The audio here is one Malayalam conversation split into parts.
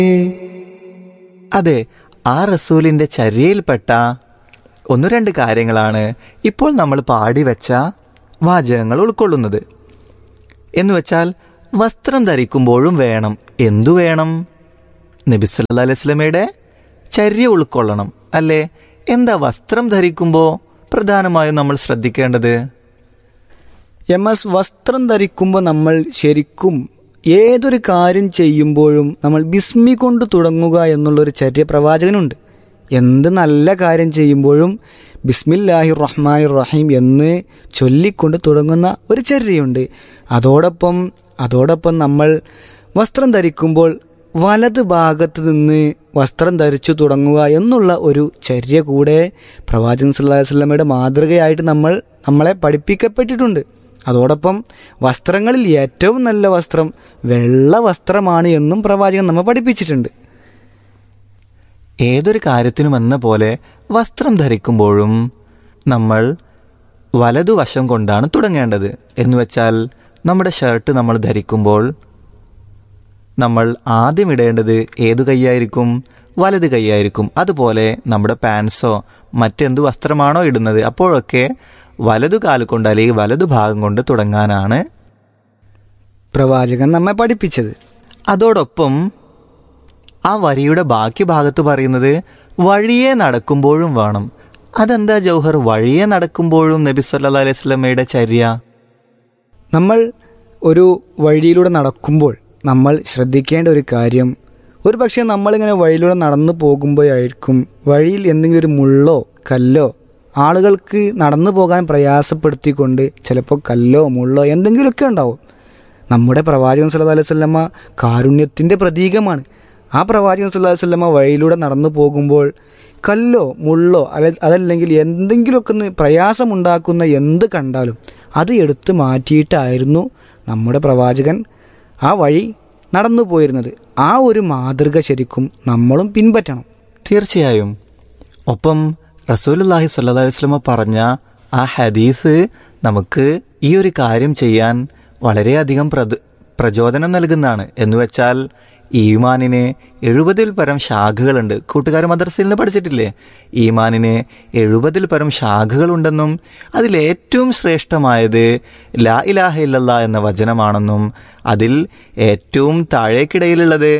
അതെ, ആ റസൂലിൻ്റെ ചര്യയിൽപ്പെട്ട ഒന്ന് രണ്ട് കാര്യങ്ങളാണ് ഇപ്പോൾ നമ്മൾ പാടിവെച്ച വാചകങ്ങൾ ഉൾക്കൊള്ളുന്നത്. എന്നുവെച്ചാൽ വസ്ത്രം ധരിക്കുമ്പോഴും വേണം. എന്തു വേണം? നബി സല്ലല്ലാഹു അലൈഹി വസല്ലമയുടെ ചര്യ ഉൾക്കൊള്ളണം, അല്ലേ? എന്താ വസ്ത്രം ധരിക്കുമ്പോൾ പ്രധാനമായും നമ്മൾ ശ്രദ്ധിക്കേണ്ടത്? വസ്ത്രം ധരിക്കുമ്പോൾ നമ്മൾ ശരിക്കും ഏതൊരു കാര്യം ചെയ്യുമ്പോഴും നമ്മൾ ബിസ്മി കൊണ്ട് തുടങ്ങുക എന്നുള്ളൊരു ചര്യ പ്രവാചകനുണ്ട്. എന്ത് നല്ല കാര്യം ചെയ്യുമ്പോഴും ബിസ്മില്ലാഹിർ റഹ്മാനിർ റഹീം എന്ന് ചൊല്ലിക്കൊണ്ട് തുടങ്ങുന്ന ഒരു ചര്യയുണ്ട്. അതോടൊപ്പം നമ്മൾ വസ്ത്രം ധരിക്കുമ്പോൾ വലത് ഭാഗത്ത് നിന്ന് വസ്ത്രം ധരിച്ചു തുടങ്ങുക എന്നുള്ള ഒരു ചര്യ കൂടെ പ്രവാചകൻ സല്ലല്ലാഹു അലൈഹി വസല്ലമയുടെ മാതൃകയായിട്ട് നമ്മളെ പഠിപ്പിക്കപ്പെട്ടിട്ടുണ്ട്. അതോടൊപ്പം വസ്ത്രങ്ങളിൽ ഏറ്റവും നല്ല വസ്ത്രം വെള്ള വസ്ത്രമാണ് എന്നും പ്രവാചകൻ നമ്മെ പഠിപ്പിച്ചിട്ടുണ്ട്. ഏതൊരു കാര്യത്തിനും എന്ന പോലെ വസ്ത്രം ധരിക്കുമ്പോഴും നമ്മൾ വലതുവശം കൊണ്ടാണ് തുടങ്ങേണ്ടത്. എന്നുവെച്ചാൽ നമ്മുടെ ഷർട്ട് നമ്മൾ ധരിക്കുമ്പോൾ നമ്മൾ ആദ്യം ഇടേണ്ടത് ഏതു കൈയായിരിക്കും? വലത് കൈയായിരിക്കും. അതുപോലെ നമ്മുടെ പാൻസോ മറ്റെന്തു വസ്ത്രമാണോ ഇടുന്നത്, അപ്പോഴൊക്കെ വലതു കാൽ കൊണ്ട് അല്ലെങ്കിൽ വലതു ഭാഗം കൊണ്ട് തുടങ്ങാനാണ് പ്രവാചകൻ നമ്മെ പഠിപ്പിച്ചത്. അതോടൊപ്പം ആ വരിയുടെ ബാക്കി ഭാഗത്ത് പറയുന്നത് വഴിയെ നടക്കുമ്പോഴും വേണം. അതെന്താ ജൗഹർ, വഴിയെ നടക്കുമ്പോഴും നബി സല്ലല്ലാഹു അലൈഹി വസല്ലമയുടെ ചര്യ? നമ്മൾ ഒരു വഴിയിലൂടെ നടക്കുമ്പോൾ നമ്മൾ ശ്രദ്ധിക്കേണ്ട ഒരു കാര്യം, ഒരു പക്ഷേ നമ്മളിങ്ങനെ വഴിയിലൂടെ നടന്നു പോകുമ്പോഴായിരിക്കും വഴിയിൽ എന്തെങ്കിലും ഒരു മുള്ളോ കല്ലോ ആളുകൾക്ക് നടന്നു പോകാൻ പ്രയാസപ്പെടുത്തിക്കൊണ്ട് ചിലപ്പോൾ കല്ലോ മുള്ളോ എന്തെങ്കിലുമൊക്കെ ഉണ്ടാവും. നമ്മുടെ പ്രവാചകൻ സല്ലല്ലാഹു അലൈഹി വസല്ലമ കാരുണ്യത്തിൻ്റെ പ്രതീകമാണ്. ആ പ്രവാചകൻ സല്ലല്ലാഹു അലൈഹി വസല്ലമ വഴിയിലൂടെ നടന്നു പോകുമ്പോൾ കല്ലോ മുള്ളോ അതല്ലെങ്കിൽ എന്തെങ്കിലുമൊക്കെ ഒന്ന് പ്രയാസമുണ്ടാക്കുന്ന എന്ത് കണ്ടാലും അത് എടുത്ത് മാറ്റിയിട്ടായിരുന്നു നമ്മുടെ പ്രവാചകൻ ആ വഴി നടന്നു പോയിരുന്നത്. ആ ഒരു മാതൃക ശരിക്കും നമ്മളും പിൻപറ്റണം. തീർച്ചയായും. ഒപ്പം റസൂലുള്ളാഹി സ്വല്ലല്ലാഹു അലൈഹി വസല്ലമ പറഞ്ഞ ആ ഹദീസ് നമുക്ക് ഈ ഒരു കാര്യം ചെയ്യാൻ വളരെയധികം പ്രചോദനം നൽകുന്നതാണ്. എന്നുവെച്ചാൽ ഈമാനിന് 70-ൽ പരം ശാഖകളുണ്ട്. കൂട്ടുകാർ മദ്രസയിൽ നിന്ന് പഠിച്ചിട്ടില്ലേ? ഈമാനിന് 70-ൽ പരം ശാഖകളുണ്ടെന്നും അതിലേറ്റവും ശ്രേഷ്ഠമായത് ലാ ഇലാഹ ഇല്ലല്ലാഹ് എന്ന വചനമാണെന്നും അതിൽ ഏറ്റവും താഴേക്കിടയിലുള്ളത്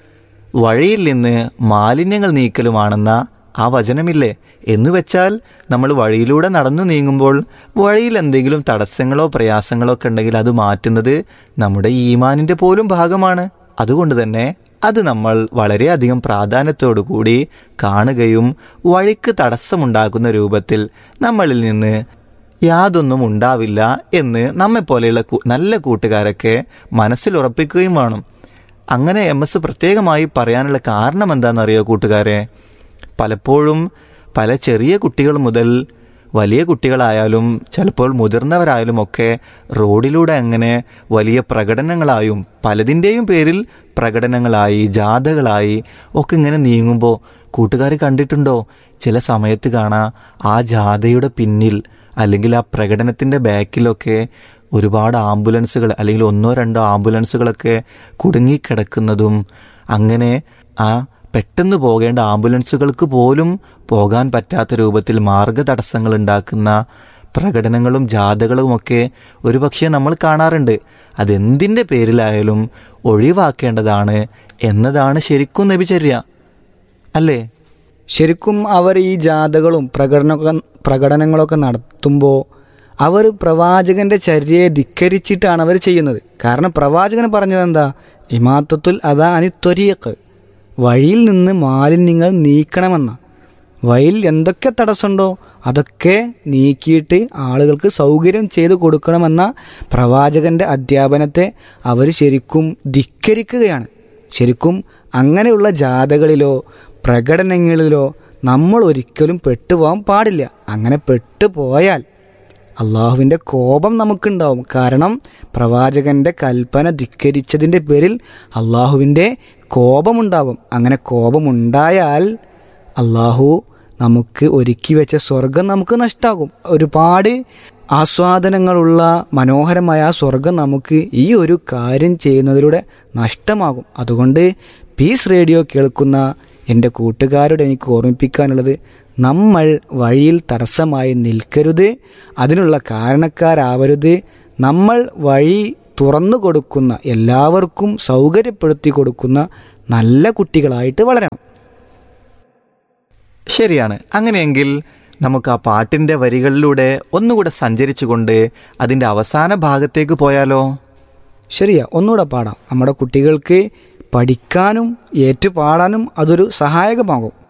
വഴിയിൽ നിന്ന് മാലിന്യങ്ങൾ നീക്കലുമാണെന്ന ആ വചനമില്ലേ? എന്നുവെച്ചാൽ നമ്മൾ വഴിയിലൂടെ നടന്നു നീങ്ങുമ്പോൾ വഴിയിൽ എന്തെങ്കിലും തടസ്സങ്ങളോ പ്രയാസങ്ങളോ ഒക്കെ ഉണ്ടെങ്കിൽ അത് മാറ്റുന്നത് നമ്മുടെ ഈമാനിൻ്റെ പോലും ഭാഗമാണ്. അതുകൊണ്ട് തന്നെ അത് നമ്മൾ വളരെയധികം പ്രാധാന്യത്തോടു കൂടി കാണുകയും വഴിക്ക് തടസ്സമുണ്ടാക്കുന്ന രൂപത്തിൽ നമ്മളിൽ നിന്ന് യാതൊന്നും ഉണ്ടാവില്ല എന്ന് നമ്മെപ്പോലെയുള്ള നല്ല കൂട്ടുകാരൊക്കെ മനസ്സിൽ ഉറപ്പിക്കുകയും വേണം. അങ്ങനെ പ്രത്യേകമായി പറയാനുള്ള കാരണം എന്താണെന്നറിയോ കൂട്ടുകാരെ? പലപ്പോഴും പല ചെറിയ കുട്ടികൾ മുതൽ വലിയ കുട്ടികളായാലും ചിലപ്പോൾ മുതിർന്നവരായാലും ഒക്കെ റോഡിലൂടെ അങ്ങനെ വലിയ പ്രകടനങ്ങളായും പലതിൻ്റെയും പേരിൽ പ്രകടനങ്ങളായി ജാഥകളായി ഒക്കെ ഇങ്ങനെ നീങ്ങുമ്പോൾ കൂട്ടുകാർ കണ്ടിട്ടുണ്ടോ? ചില സമയത്ത് കാണാം ആ ജാഥയുടെ പിന്നിൽ അല്ലെങ്കിൽ ആ പ്രകടനത്തിൻ്റെ ബാക്കിലൊക്കെ ഒരുപാട് ആംബുലൻസുകൾ അല്ലെങ്കിൽ 1-2 ആംബുലൻസുകളൊക്കെ കുടുങ്ങിക്കിടക്കുന്നതും അങ്ങനെ ആ പെട്ടെന്ന് പോകേണ്ട ആംബുലൻസുകൾക്ക് പോലും പോകാൻ പറ്റാത്ത രൂപത്തിൽ മാർഗതടസ്സങ്ങൾ ഉണ്ടാക്കുന്ന പ്രകടനങ്ങളും ജാഥകളുമൊക്കെ ഒരുപക്ഷെ നമ്മൾ കാണാറുണ്ട്. അതെന്തിൻ്റെ പേരിലായാലും ഒഴിവാക്കേണ്ടതാണ് എന്നതാണ് ശരിക്കും നബിചര്യ, അല്ലേ? ശരിക്കും അവർ ഈ ജാഥകളും പ്രകടനങ്ങളൊക്കെ നടത്തുമ്പോൾ അവർ പ്രവാചകൻ്റെ ചര്യയെ ധിക്കരിച്ചിട്ടാണ് അവർ ചെയ്യുന്നത്. കാരണം പ്രവാചകൻ പറഞ്ഞത് എന്താ? ഇമാത്തത്തുൽ അദാ അനി ത്വരീഖ്, വഴിയിൽ നിന്ന് മാലിന്യങ്ങൾ നീക്കണമെന്ന. വഴിയിൽ എന്തൊക്കെ തടസ്സമുണ്ടോ അതൊക്കെ നീക്കിയിട്ട് ആളുകൾക്ക് സൗകര്യം ചെയ്ത് കൊടുക്കണമെന്ന പ്രവാചകൻ്റെ അധ്യാപനത്തെ അവർ ശരിക്കും ധിക്കരിക്കുകയാണ്. ശരിക്കും അങ്ങനെയുള്ള ജാഥകളിലോ പ്രകടനങ്ങളിലോ നമ്മൾ ഒരിക്കലും പെട്ടുപോകാൻ പാടില്ല. അങ്ങനെ പെട്ടുപോയാൽ അള്ളാഹുവിൻ്റെ കോപം നമുക്കുണ്ടാവും. കാരണം പ്രവാചകൻ്റെ കൽപ്പന ധിക്കരിച്ചതിൻ്റെ പേരിൽ അള്ളാഹുവിൻ്റെ കോപമുണ്ടാകും. അങ്ങനെ കോപമുണ്ടായാൽ അള്ളാഹു നമുക്ക് ഒരുക്കി വെച്ച സ്വർഗം നമുക്ക് നഷ്ടമാകും. ഒരുപാട് ആസ്വാദനങ്ങളുള്ള മനോഹരമായ ആ സ്വർഗം നമുക്ക് ഈ ഒരു കാര്യം ചെയ്യുന്നതിലൂടെ നഷ്ടമാകും. അതുകൊണ്ട് പീസ് റേഡിയോ കേൾക്കുന്ന എൻ്റെ കൂട്ടുകാരോട് എനിക്ക് ഓർമ്മിപ്പിക്കാനുള്ളത്, നമ്മൾ വഴിയിൽ തടസ്സമായി നിൽക്കരുത്, അതിനുള്ള കാരണക്കാരാവരുത്. നമ്മൾ വഴി തുറന്നു കൊടുക്കുന്ന, എല്ലാവർക്കും സൗകര്യപ്പെടുത്തി കൊടുക്കുന്ന നല്ല കുട്ടികളായിട്ട് വളരണം. ശരിയാണ്. അങ്ങനെയെങ്കിൽ നമുക്ക് ആ പാട്ടിൻ്റെ വരികളിലൂടെ ഒന്നുകൂടെ സഞ്ചരിച്ചുകൊണ്ട് അതിൻ്റെ അവസാന ഭാഗത്തേക്ക് പോയാലോ? ശരിയാ, ഒന്നുകൂടെ പാടാം. നമ്മുടെ കുട്ടികൾക്ക് പഠിക്കാനും ഏറ്റുപാടാനും അതൊരു സഹായകമാകും.